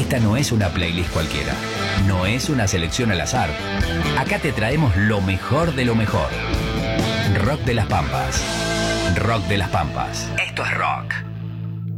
Esta no es una playlist cualquiera. No es una selección al azar. Acá te traemos lo mejor de lo mejor. Rock de las Pampas. Rock de las Pampas. Esto es rock.